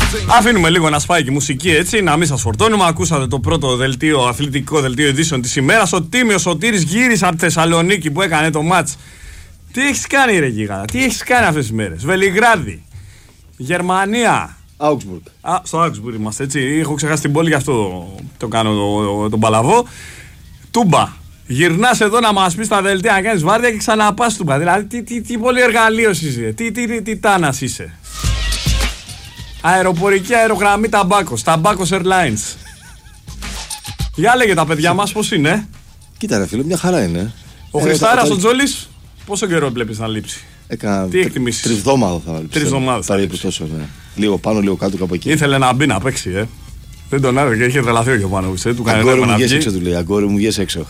Αφήνουμε λίγο να σπάει και μουσική έτσι, να μην σας φορτώνουμε. Ακούσατε το πρώτο δελτίο, αθλητικό δελτίο edition της ημέρας. Ο Τίμιος Σωτήρης γύρισε από τη Θεσσαλονίκη που έκανε το μάτς. Τι έχεις κάνει ρε γίγαντα, τι έχεις κάνει αυτές τις μέρες? Βελιγράδι, Γερμανία, Augsburg. Στο Augsburg είμαστε έτσι, έχω ξεχάσει την πόλη, γι' αυτό το κάνω τον παλαβό. Τούμπα, γυρνάς εδώ να μας πεις τα δελτία να κάνεις βάρδια και ξαναπάς Τούμπα. Δηλαδή τι πολυεργαλείος είσαι, τι τάνας είσαι. Αεροπορική αερογραμμή Ταμπάκος Airlines. Για λέγε τα παιδιά μας πώς είναι. Κοίτα ρε φίλε, μια χαρά είναι. Ο Χριστάρας ο Τζόλης πόσο καιρό βλέπεις να λείψει? Τι εκτιμήσεις? Τρισδόμαδο θα λείψει. Τρισδόμαδο θα λείψει. Ναι. Λίγο πάνω, λίγο κάτω, κάπου εκεί. Ήθελε να μπει να παίξει, Δεν τον άρεσε και είχε τρελαθεί ο Γιωβάνοβιτς. Αγκόρι μου βγες έξω, του λέει. Αγκόρι μου βγες έξω.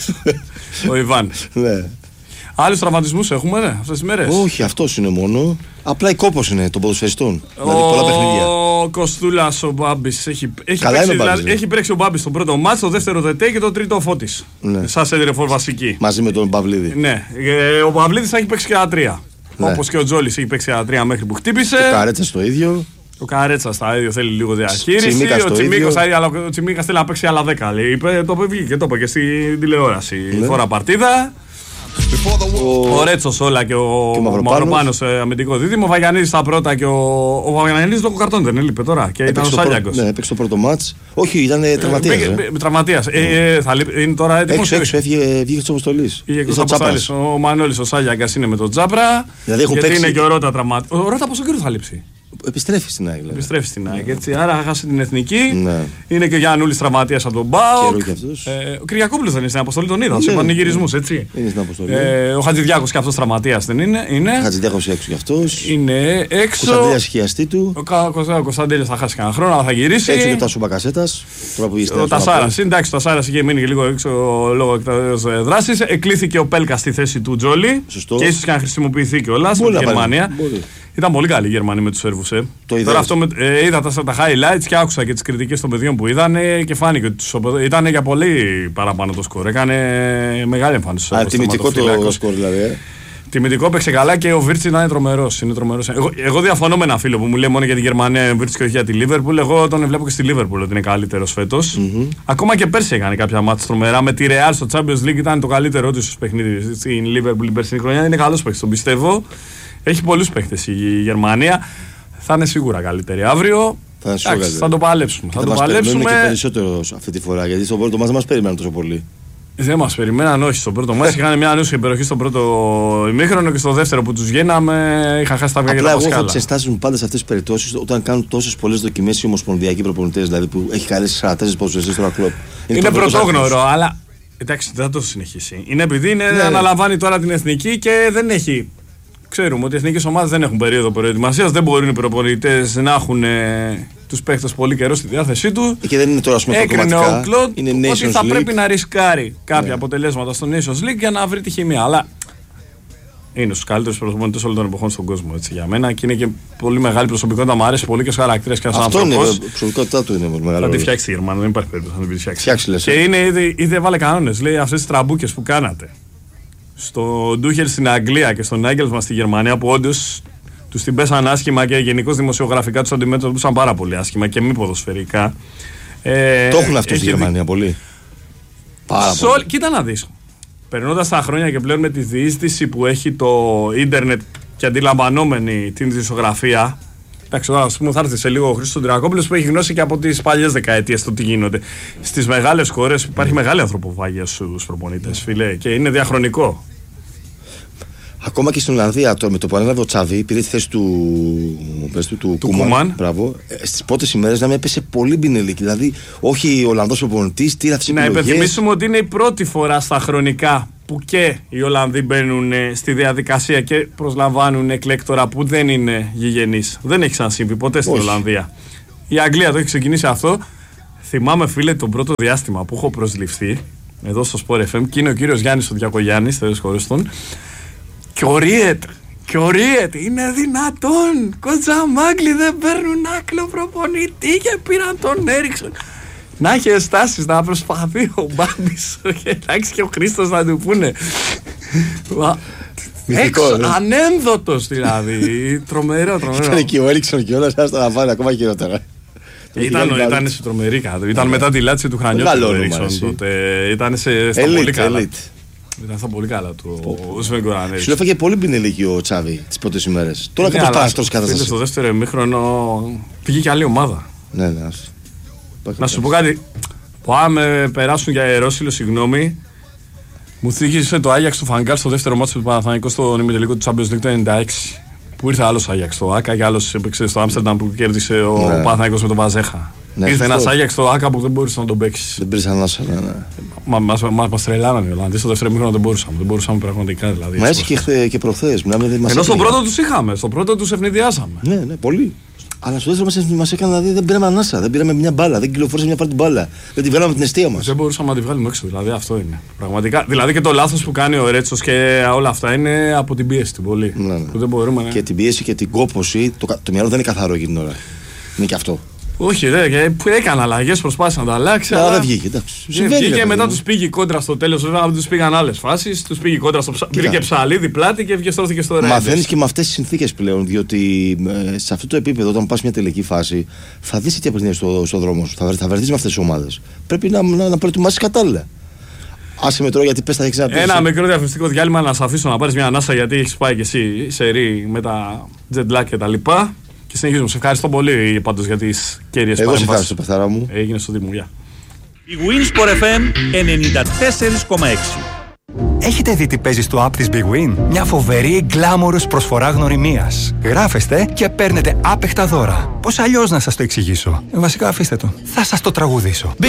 Ο Ιβάν. Ναι. Άλλους τραυματισμούς έχουμε αυτές τις μέρες? Όχι, αυτός είναι μόνο. Απλά η κόπος είναι των ποδοσφαιριστών. Δηλαδή πολλά παιχνίδια. Ο Κοστούλας ο Μπάμπης έχει παίξει ο Μπάμπης το πρώτο μάτς, το δεύτερο ΔΕΤΕ και το τρίτο ο Φώτης. Ναι. Σαν σέντρεφορ βασική. Μαζί με τον Παυλίδη. Ναι. Ο Παυλίδης θα έχει παίξει και τα τρία. Ναι. Όπως και ο Τζόλης έχει παίξει τα τρία μέχρι που χτύπησε. Ο Καρέτσας το ίδιο. Ο Καρέτσας τα ίδιο θέλει λίγο διαχείριση. Ο Τσιμίκας θέλει να παίξει άλλα 10. Το βγήκε και το είπε και στην τηλεόραση. Ναι. Φορά παρτίδα. Ο Ρέτσος όλα και ο Μαυροπάνος αμυντικό δίδυμο. Ο Βαγιανίδης στα πρώτα και ο Βαγιανίδης το καρτόν δεν έλειπε τώρα. Και ήταν ο Σάλιακος. Ναι, έπαιξε το πρώτο μάτς. Όχι, ήταν τραυματίας. Είναι τώρα έτοιμος. Έξω, βγήκε της αποστολής. Ο Μανώλης ο Σάλιακας είναι με τον Τζάπρα. Γιατί είναι και ο Ρώτα τραυματίας. Ο Ρώτα πόσο καιρό θα λείψει? Επιστρέφει στην ΑΕΚ. Επιστρέφει στην ΑΕΚ. Έτσι, άρα χάσει την εθνική. Ναι. Είναι και ο Γιαννούλης τραυματίας από τον ΠΑΟΚ. Ο Κυριακόπουλος δεν είναι στην αποστολή, τον είδα. Σε πανηγυρισμούς, έτσι. Είναι στην αποστολή. Ο Χατζηδιάκος και αυτός τραυματίας δεν είναι. Ο Χατζηδιάκος έξω κι αυτός. Είναι έξω. Ο Κωνσταντέλιας χιαστή του. Ο Κωνσταντέλιας θα χάσει κανένα χρόνο, αλλά θα γυρίσει. Έξω και ο Τάσο Μπακασέτας. Ο Τασάρας. Εντάξει, ο Τασάρας είχε μείνει και λίγο έξω λόγω εκτός δράσης. Εκλήθηκε ο Πέλκα στη θέση του Τζόλι. Και ίσως και να χρησιμοποιηθεί κιόλας στην Γερμανία. Ήταν πολύ καλή η Γερμανία με τους Σέρβους. Τώρα αυτό είδα τα highlights και άκουσα και τις κριτικές των παιδιών που είδαν και φάνηκε ότι ήταν για πολύ παραπάνω το σκορ. Έκανε μεγάλη εμφάνιση. Τιμητικό το σκορ δηλαδή. Τιμητικό, παίξε καλά και ο Βίρτς ήταν τρομερός. Εγώ διαφωνώ με ένα φίλο που μου λέει μόνο για τη Γερμανία ο Βίρτς και όχι για τη Λίβερπουλ. Εγώ τον βλέπω και στη Λίβερπουλ ότι είναι καλύτερος φέτος. Ακόμα και πέρσι έκανε κάποια μάτς τρομερά. Με τη Real στο Champions League ήταν το καλύτερό του παιχνίδι στην Λίβερπουλ την περσινή χρονιά. Είναι καλός παίκτης, τον πιστεύω. Έχει πολλούς παίκτες η Γερμανία. Θα είναι σίγουρα καλύτερη αύριο. Θα το παλέψουμε. Θα το παλέψουμε και περισσότερο αυτή τη φορά. Γιατί στο πρώτο μας δεν μας περιμέναν τόσο πολύ. Δεν μας περιμέναν, όχι. Στο πρώτο μας είχαν μια ανούσια υπεροχή στο πρώτο ημίχρονο και στο δεύτερο που τους βγαίναμε είχαν χάσει τα αυγά και τα πασκάλα. Εγώ θα τις ενστάσεις μου πάντα σε αυτές τις περιπτώσεις όταν κάνουν τόσες πολλές δοκιμές οι ομοσπονδιακοί προπονητές. Δηλαδή που έχει καλέσει 44 ποδοσφαιριστές τώρα κλοπ. Είναι πρωτόγνωρο, αλλά εντάξει δεν θα το συνεχίσει. Είναι επειδή αναλαμβάνει τώρα την εθνική και δεν έχει. Ξέρουμε ότι οι εθνικές ομάδες δεν έχουν περίοδο προετοιμασίας, δεν μπορούν οι προπονητές να έχουν τους παίκτες πολύ καιρό στη διάθεσή του. Και δεν είναι τώρα έκρινε ο Κλοντ ότι θα πρέπει να ρισκάρει κάποια αποτελέσματα στο Nations League για να βρει τη χημεία. Αλλά είναι στους καλύτερους προπονητές όλων των εποχών στον κόσμο έτσι, για μένα και είναι και πολύ μεγάλη προσωπικότητα. Μου αρέσει πολύ και στους χαρακτήρες και στους άνθρωπους. Αυτό είναι, η προσωπικότητά του είναι πολύ μεγάλη. Θα τη φτιάξει τη Γερμανία, δεν υπάρχει περίπτωση να την φτιάξει. Και είναι ήδη έβαλε κανόνες, λέει αυτές τις τραμπούκες που κάνατε. Στο Ντούχελ στην Αγγλία και στον Άγγελσμα στη Γερμανία που όντως τους την πέσαν άσχημα και γενικώς δημοσιογραφικά τους αντιμετωπίσαν πάρα πολύ άσχημα και μη ποδοσφαιρικά. Το έχουν αυτό στη Γερμανία πολύ. Πάρα πολύ. Κοίτα να δεις. Περνώντας τα χρόνια και πλέον με τη διείσδυση που έχει το ίντερνετ και αντιλαμβανόμενη την δημοσιογραφία. Εντάξει, ας πούμε, θα έρθει σε λίγο ο Χρήστος Τριακόπουλος που έχει γνώση και από τις παλιές δεκαετίες το τι γίνονται. Στις μεγάλες χώρες υπάρχει μεγάλη ανθρωποφάγεια στους προπονητές, φίλε, και είναι διαχρονικό. Ακόμα και στην Ολλανδία, με το που ανέλαβε ο Τσάβη, πήρε τη θέση του Κούμαν. Στις πρώτες ημέρες να με έπεσε πολύ μπινελίκι. Δηλαδή, όχι ο Ολλανδός προπονητής, τι αυτές οι επιλογές. Να υπενθυμίσουμε ότι είναι η πρώτη φορά στα χρονικά που και οι Ολλανδοί μπαίνουν στη διαδικασία και προσλαμβάνουν εκλέκτορα που δεν είναι γηγενείς. Δεν έχει ξανασυμβεί ποτέ στην Ολλανδία. Η Αγγλία το έχει ξεκινήσει αυτό. Θυμάμαι, φίλε, το πρώτο διάστημα που έχω προσληφθεί εδώ στο Sport FM και είναι ο κύριος Γιάννης ο Διακογιάννης, τέλος χωριστών. Και ορίεται, είναι δυνατόν. Κοτζαμάγκλοι δεν παίρνουν άκλο προπονητή και πήραν τον Έριξον. Να έχει αισθάσεις, να προσπαθεί ο Μπάμπης και ο Χρήστος να του πούνε. Ανένδοτος δηλαδή. Τρομερό. Ήταν και ο Έριξον και όλα άστα να πάνε ακόμα χειρότερα. Ήταν σε τρομερή κάτω. Ήταν μετά τη Λάτσιο του Χρανιώτη ο Έριξον τότε. Ήταν στα πολύ καλά. Ήταν στα πολύ καλά του ο Σβέν Κορανέλης. Σου έφαγε πολύ πινελίκι ο Τσάβη τις πρώτες ημέρες. Τώρα κάπως παραστρώσει κατάσταση. Στο δεύτερο ημίχρονο πήγε και άλλη ομάδα. Ναι. Να σου πω κάτι. Πάμε περάσουν για Ερώσιλο, συγγνώμη. Μου θύχησε το Άγιαξ του Φανγκάλ στο δεύτερο μάτσο του Παναθηναϊκού στο ημιτελικό του Champions League το 96. Που ήρθε άλλος Άγιαξ στο ΑΚΑ και άλλος έπαιξε στο Άμστερνταμ που κέρδισε ο Παναθηναϊκός με τον Βαζέχα. Ήρθε ένας Άγιαξ στο ΑΚΑ που δεν μπορούσε να τον παίξει. Δεν πήρε ανάσα, ναι. Μας τρελάνανε οι Ολλανδοί στο δεύτερο ημίχρονο δεν μπορούσαμε πραγματικά. Δηλαδή, μα έτσι και προχθές. Ενώ στον πρώτο τους είχαμε, στον πρώτο τους ευνηδιάσαμε. Ναι, πολύ. Αλλά στο δεύτερο μας έκανε δηλαδή δεν πήραμε ανάσα, δεν πήραμε μια μπάλα, δεν κυκλοφόρησε μια πάρτη μπάλα. Δεν τη βγάλαμε την αιστεία μας. Δεν μπορούσαμε να τη βγάλουμε έξω, δηλαδή αυτό είναι. Πραγματικά. Δηλαδή και το λάθος που κάνει ο Ρέτσος και όλα αυτά είναι από την πίεση την πολύ. Ναι. Που δεν μπορούμε, και την πίεση και την κόπωση, το μυαλό δεν είναι καθαρό για την ώρα. Είναι και αυτό. Όχι, που έκανε αλλαγές, προσπάθησε να τα αλλάξει. Αλλά δεν βγήκε. Βγήκε μετά τους πήγε κόντρα στο τέλος. Βέβαια, τους πήγαν άλλες φάσεις. Τους πήγε κόντρα στο βρήκε ψαλίδι πλάτη και στρώθηκε στο Ρέιντες. Μαθαίνεις και με αυτές τις συνθήκες πλέον. Διότι σε αυτό το επίπεδο, όταν πας μια τελική φάση, θα δεις τι απευθύνει στο δρόμο σου. Θα βρεθείς με αυτές τις ομάδες. Πρέπει να προετοιμάσεις κατάλληλα. Άσε με τώρα γιατί πες θα έχεις να πεις. Ένα μικρό διαφημιστικό διάλειμμα να σε αφήσω να πάρεις μια ανάσα γιατί έχεις πάει και εσύ σε ρί με τα jet lag και τα λοιπά. Και συνεχίζουμε. Σε ευχαριστώ πολύ πάντως για τις κέρυες παρεμβάσεις. Εγώ σε ευχαριστώ, πεθαρά μου. Έγινε στο Δήμο. Γεια. Η Winsport FM 94,6. Έχετε δει τι παίζει στο app της Big Win? Μια φοβερή γκλάμορος προσφορά γνωριμίας. Γράφεστε και παίρνετε άπεχτα δώρα. Πώς αλλιώς να σας το εξηγήσω? Βασικά αφήστε το. Θα σας το τραγουδήσω.